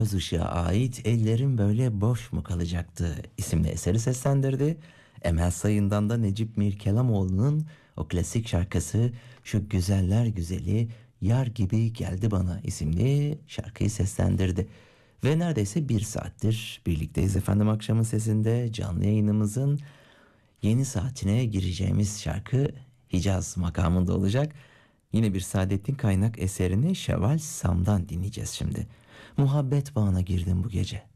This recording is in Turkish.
Öz ışığa ait Ellerim Böyle Boş Mu Kalacaktı isimli eseri seslendirdi. Emel Sayın'dan da Necip Mirkelamoğlu'nun o klasik şarkısı Şu Güzeller Güzeli Yar Gibi Geldi Bana isimli şarkıyı seslendirdi. Ve neredeyse bir saattir birlikteyiz efendim akşamın sesinde canlı yayınımızın yeni saatine gireceğimiz şarkı Hicaz makamında olacak. Yine bir Saadettin Kaynak eserini Şevval Sam'dan dinleyeceğiz şimdi. Muhabbet bağına girdim bu gece.